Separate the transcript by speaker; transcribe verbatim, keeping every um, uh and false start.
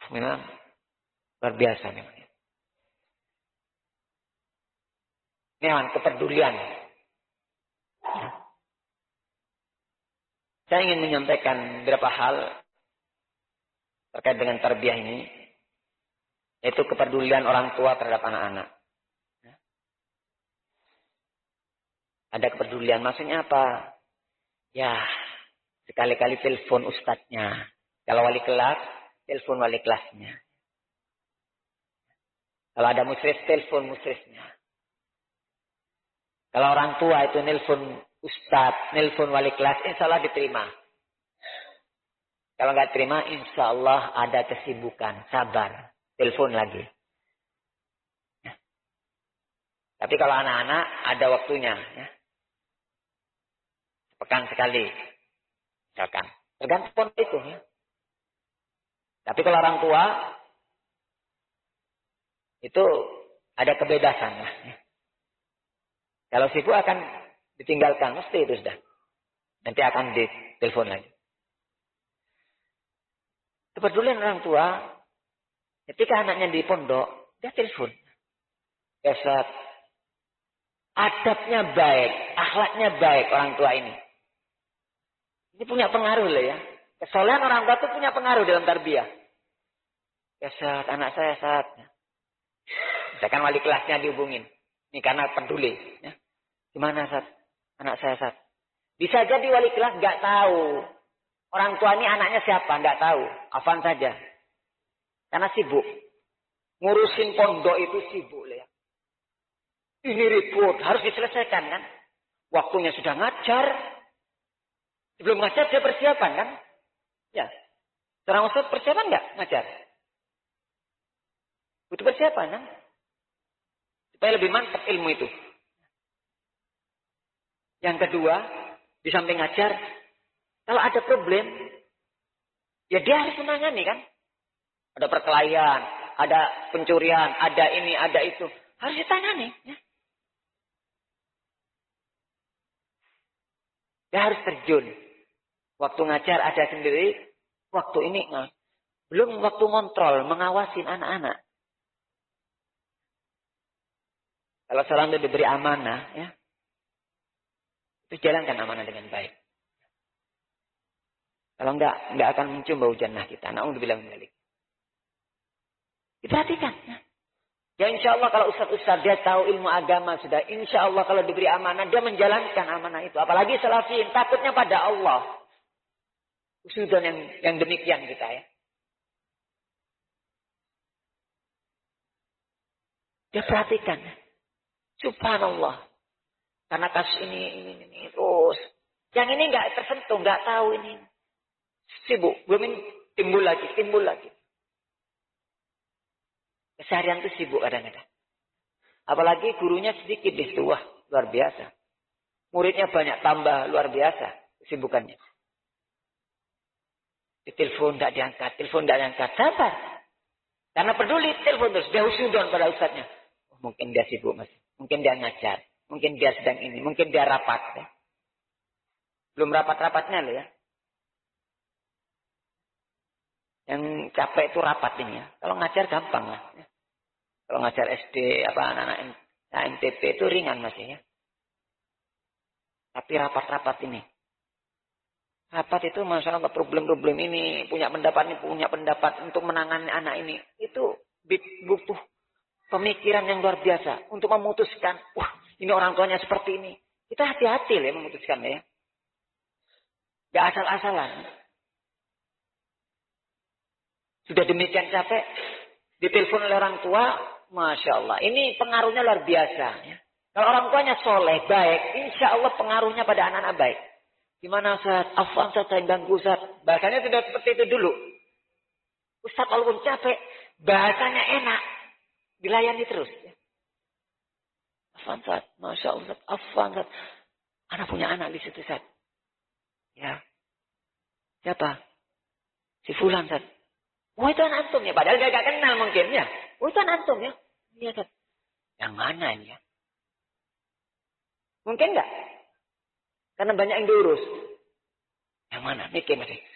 Speaker 1: Memang luar biasa memang. Memang kepedulian. Saya ingin menyampaikan beberapa hal terkait dengan tarbiyah ini, yaitu kepedulian orang tua terhadap anak-anak. Ada kepedulian, maksudnya apa? Ya, sekali-kali telepon ustadznya. Kalau wali kelas, telepon wali kelasnya. Kalau ada musyrif, telepon musyrifnya. Kalau orang tua itu nelpon ustadz, nelpon wali kelas, insya Allah diterima. Kalau nggak terima, insya Allah ada kesibukan, sabar, telepon lagi. Ya. Tapi kalau anak-anak ada waktunya, ya. Pekan sekali, misalkan. Tergantung itu, ya. Tapi kalau orang tua, itu ada kebebasan, ya. Kalau sibuk akan ditinggalkan, mesti itu sudah. Nanti akan ditelepon lagi. Kepedulian orang tua, ketika anaknya di pondok, dia telepon. Ustaz, adabnya baik, akhlaknya baik orang tua ini. Ini punya pengaruh loh ya. Kesolehan orang tua itu punya pengaruh dalam tarbiyah. Ustaz, anak saya saat. Misalkan wali kelasnya dihubungin. Ini karena peduli. Ya. Gimana saat? Anak saya saat. Bisa jadi wali kelas nggak tahu. Orang tua ini anaknya siapa? Nggak tahu. Afan saja. Karena sibuk. Ngurusin pondok itu sibuk. Ya. Ini ribut. Harus diselesaikan kan. Waktunya sudah ngajar. Sebelum ngajar dia persiapan kan. Ya. Seorang ustaz persiapan nggak ngajar? Butuh persiapan kan. Supaya lebih mantap ilmu itu. Yang kedua, di samping ngajar, kalau ada problem, ya dia harus menangani kan. Ada perkelahian, ada pencurian, ada ini, ada itu. Harus ditangani. Ya. Dia harus terjun. Waktu ngajar ada sendiri, waktu ini, nah, belum waktu ngontrol, mengawasin anak-anak. Kalau seorang itu diberi amanah, ya, itu jalankan amanah dengan baik. Kalau enggak, enggak akan muncul bau jannah kita. Na'udzubillah min dzalik. Diperhatikan. Ya. Ya insya Allah kalau ustaz-ustaz dia tahu ilmu agama sudah. Insya Allah kalau diberi amanah, dia menjalankan amanah itu. Apalagi salafiyin, takutnya pada Allah. Usudan yang, yang demikian kita ya. Dia perhatikan. Subhanallah. Karena kasus ini, ini, ini, terus. Yang ini enggak tersentuh, enggak tahu ini. Sibuk. Belum ini timbul lagi, timbul lagi. Keseharian itu sibuk kadang-kadang. Apalagi gurunya sedikit di situ. Wah, luar biasa. Muridnya banyak, tambah luar biasa kesibukannya. Di telepon enggak diangkat, telepon enggak diangkat. Sabar. Karena peduli, telepon terus. Dia husnudon pada ustadznya. Oh, mungkin dia sibuk masih. Mungkin dia ngajar. Mungkin dia sedang ini. Mungkin dia rapat. Ya. Belum rapat-rapatnya loh ya. Yang capek itu rapat ini ya. Kalau ngajar gampang lah. Ya. Kalau ngajar S D, apa anak-anak M T P itu ringan masih ya. Tapi rapat-rapat ini. Rapat itu Masya Allah problem-problem ini. Punya pendapat ini, punya pendapat untuk menangani anak ini. Itu butuh pemikiran yang luar biasa. Untuk memutuskan. Wah ini orang tuanya seperti ini. Kita hati-hati ya memutuskan ya. Gak asal-asalan. Sudah demikian capek. Ditelepon oleh orang tua. Masya Allah. Ini pengaruhnya luar biasa. Ya. Kalau orang tuanya soleh, baik. Insya Allah pengaruhnya pada anak-anak baik. Gimana Ustaz? Afwan Ustaz, saya ganggu Ustaz. Bahasanya sudah seperti itu dulu. Ustaz walaupun capek. Bahasanya enak. Dilayani terus. Ya. Afwan Ustaz. Masya Allah Ustaz. Afwan Ustaz. Anak punya anak di situ Ustaz. Ya. Siapa? Si Fulan Ustaz. Oh itu anak antum ya. Padahal dia gak kenal mungkin ya. Oh itu anak antum ya. Iya Ustaz. Yang mana ini ya? Mungkin enggak? Karena banyak yang diurus. Yang mana? Mikir masih.